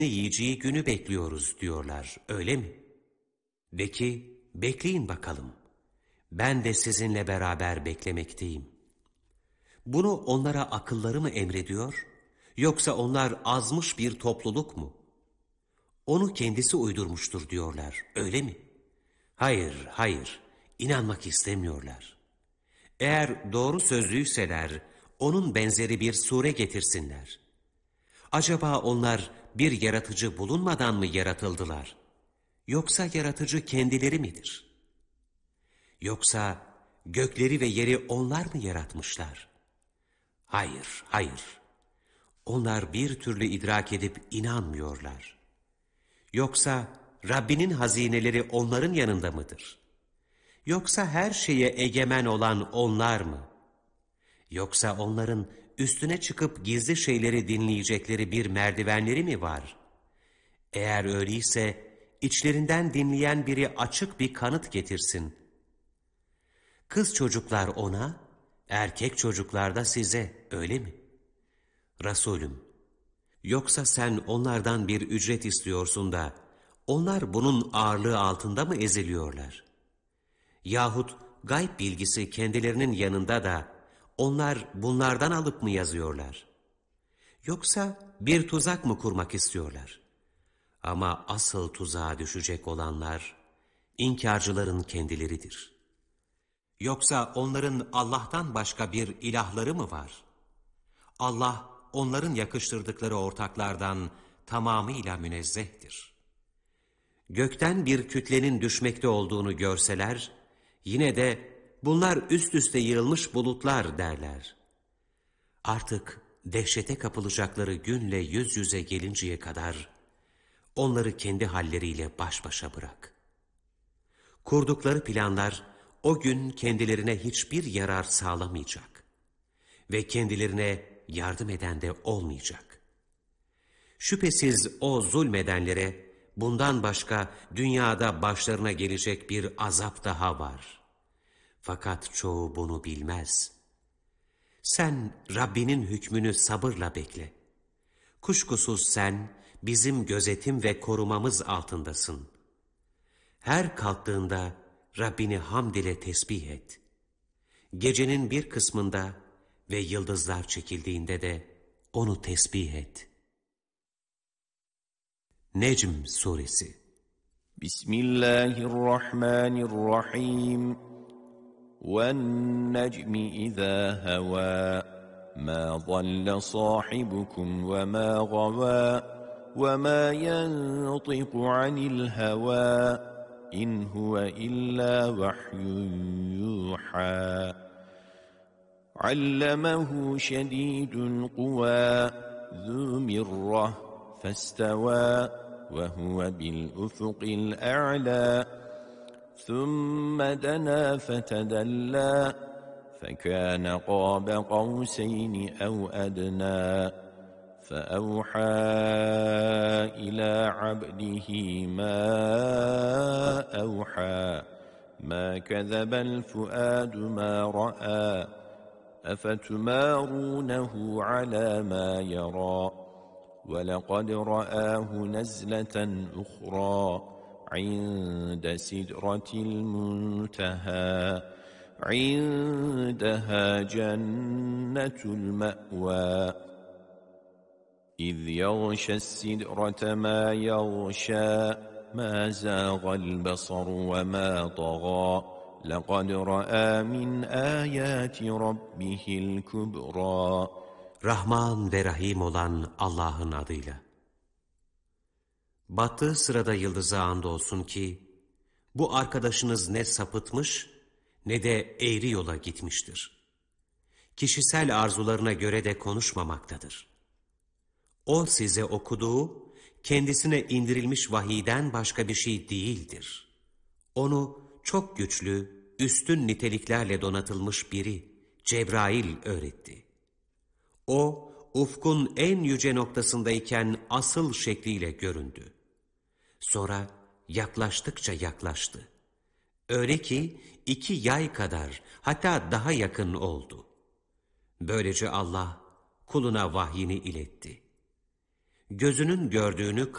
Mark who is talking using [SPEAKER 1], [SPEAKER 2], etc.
[SPEAKER 1] yiyeceği günü bekliyoruz diyorlar, öyle mi? De ki, bekleyin bakalım. Ben de sizinle beraber beklemekteyim. Bunu onlara akılları mı emrediyor, yoksa onlar azmış bir topluluk mu? Onu kendisi uydurmuştur diyorlar, öyle mi? Hayır, hayır, inanmak istemiyorlar. Eğer doğru sözlüyseler, onun benzeri bir sure getirsinler. Acaba onlar bir yaratıcı bulunmadan mı yaratıldılar? Yoksa yaratıcı kendileri midir? Yoksa gökleri ve yeri onlar mı yaratmışlar? Hayır, hayır. Onlar bir türlü idrak edip inanmıyorlar. Yoksa Rabbinin hazineleri onların yanında mıdır? Yoksa her şeye egemen olan onlar mı? Yoksa onların üstüne çıkıp gizli şeyleri dinleyecekleri bir merdivenleri mi var? Eğer öyleyse içlerinden dinleyen biri açık bir kanıt getirsin. Kız çocuklar ona, erkek çocuklar da size, öyle mi? Resulüm, yoksa sen onlardan bir ücret istiyorsun da, onlar bunun ağırlığı altında mı eziliyorlar? Yahut gayb bilgisi kendilerinin yanında da, onlar bunlardan alıp mı yazıyorlar? Yoksa bir tuzak mı kurmak istiyorlar? Ama asıl tuzağa düşecek olanlar, inkarcıların kendileridir. Yoksa onların Allah'tan başka bir ilahları mı var? Allah, onların yakıştırdıkları ortaklardan tamamıyla münezzehtir. Gökten bir kütlenin düşmekte olduğunu görseler, yine de bunlar üst üste yığılmış bulutlar derler. Artık dehşete kapılacakları günle yüz yüze gelinceye kadar, onları kendi halleriyle baş başa bırak. Kurdukları planlar o gün kendilerine hiçbir yarar sağlamayacak ve kendilerine yardım eden de olmayacak. Şüphesiz o zulmedenlere bundan başka dünyada başlarına gelecek bir azap daha var. Fakat çoğu bunu bilmez. Sen Rabbinin hükmünü sabırla bekle. Kuşkusuz sen bizim gözetim ve korumamız altındasın. Her kalktığında Rabbini hamd ile tesbih et. Gecenin bir kısmında ve yıldızlar çekildiğinde de onu tesbih et. Necm Suresi.
[SPEAKER 2] Bismillahirrahmanirrahim. وَالنَّجْمِ إِذَا هَوَى مَا ضَلَّ صَاحِبُكُمْ وَمَا غَوَى وَمَا يَنطِقُ عَنِ الْهَوَى إِنْ هُوَ إِلَّا وَحْيٌ يُوحَى عَلَّمَهُ شَدِيدُ الْقُوَى ذُو مِرَّةٍ فَاسْتَوَى وَهُوَ بِالْأُفُقِ الْأَعْلَى ثُمَّ دَنَا فَتَدَلَّى فَكَانَ قَابَ قَوْسَيْنِ أَوْ أَدْنَى فَأَوْحَى إِلَى عَبْدِهِ مَا أَوْحَى مَا كَذَبَ الْفُؤَادُ مَا رَأَى أَفَتُمَارُونَهُ عَلَى مَا يَرَى وَلَقَدْ رَآهُ نَزْلَةً أُخْرَى عند سدرة المنتهى عندها جنة المأوى إذ يغشى السدرة ما يغشى ما زاغ البصر وما طغى لقد رأى من آيات ربه الكبرى.
[SPEAKER 1] Rahman ve Rahim olan Allah'ın adıyla. Battığı sırada yıldıza andolsun ki, bu arkadaşınız ne sapıtmış ne de eğri yola gitmiştir. Kişisel arzularına göre de konuşmamaktadır. O size okuduğu, kendisine indirilmiş vahiyden başka bir şey değildir. Onu çok güçlü, üstün niteliklerle donatılmış biri, Cebrail öğretti. O, ufkun en yüce noktasındayken asıl şekliyle göründü. Sonra yaklaştıkça yaklaştı. Öyle ki 2 yay kadar, hatta daha yakın oldu. Böylece Allah kuluna vahyini iletti. Gözünün gördüğünü